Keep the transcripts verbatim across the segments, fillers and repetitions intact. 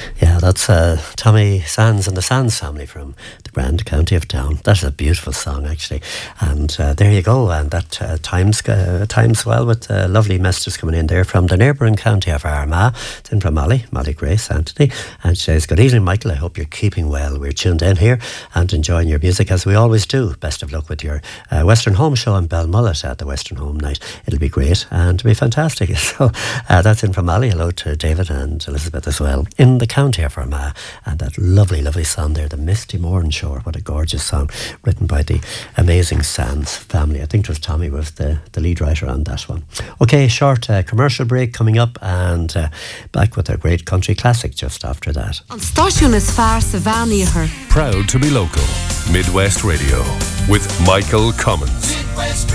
Yeah, that's uh, Tommy Sands and the Sands family from the Grand County of Down. That's a beautiful song, actually. And uh, there you go. And that uh, times uh, times well with uh, lovely messages coming in there from the neighbouring county of Armagh. It's in from Molly, Molly Grace Anthony. And she says, good evening, Michael. I hope you're keeping well. We're tuned in here and enjoying your music as we always do. Best of luck with your uh, Western Home show in Belmullet at the Western Home night. It'll be great and it'll be fantastic. So uh, that's in from Molly. Hello to David and Elizabeth as well. In the county of Armagh, and that lovely, lovely song there, The Misty Morn Shore. What a gorgeous song, written by the amazing Sands family. I think it was Tommy was the, the lead writer on that one. Okay, short uh, commercial break coming up, and uh, back with a great country classic just after that. On Station is far Savannah. Proud to be local. Midwest Radio with Michael Cummins. Midwest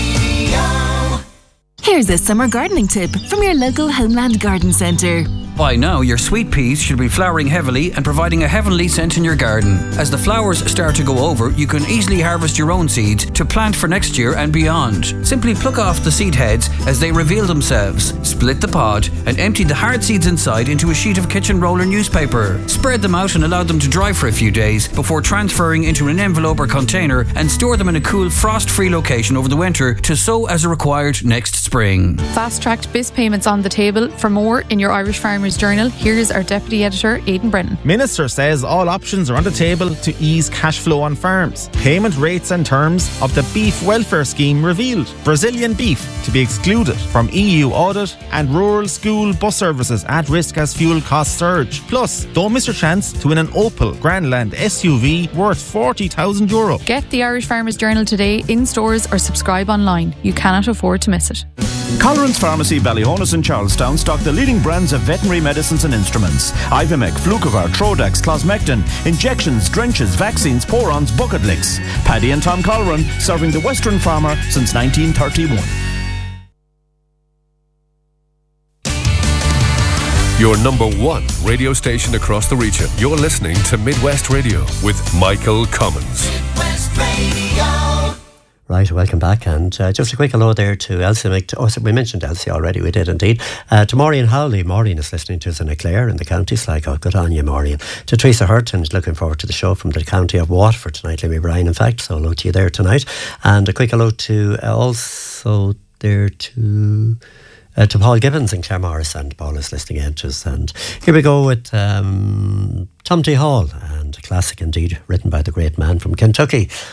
Radio. Here's a summer gardening tip from your local Homeland Garden Centre. By now, your sweet peas should be flowering heavily and providing a heavenly scent in your garden. As the flowers start to go over, you can easily harvest your own seeds to plant for next year and beyond. Simply pluck off the seed heads as they reveal themselves, split the pod, and empty the hard seeds inside into a sheet of kitchen roller newspaper. Spread them out and allow them to dry for a few days before transferring into an envelope or container, and store them in a cool, frost-free location over the winter to sow as required next spring. Fast-tracked B I S payments on the table. For more in your Irish Farmers Journal, here's our Deputy Editor, Aidan Brennan. Minister says all options are on the table to ease cash flow on farms. Payment rates and terms of the Beef Welfare Scheme revealed. Brazilian beef to be excluded from E U audit, and rural school bus services at risk as fuel costs surge. Plus, don't miss your chance to win an Opel Grandland S U V worth forty thousand euro. Get the Irish Farmers Journal today in stores or subscribe online. You cannot afford to miss it. Colleran's Pharmacy, Ballyhonus and Charlestown stock the leading brands of veterinary medicines and instruments. Ivimec, Flucovar, Trodax, Closmectin, injections, drenches, vaccines, porons, bucket licks. Paddy and Tom Colleran, serving the Western farmer since nineteen thirty-one. Your number one radio station across the region. You're listening to Midwest Radio with Michael Cummins. Midwest Radio. Right, welcome back, and uh, just a quick hello there to Elsie. Mc- oh, so we mentioned Elsie already, we did indeed. Uh, to Maureen Howley. Maureen is listening to us in Clare in the county Sligo. Good on you, Maureen. To Teresa Hurton, looking forward to the show from the county of Waterford tonight, Lemmy Bryan, in fact, so hello to you there tonight. And a quick hello to uh, also there to... Uh, to Paul Gibbons and Claire Morris, and Paul is listening in to us. And here we go with um, Tom T. Hall, and a classic indeed, written by the great man from Kentucky.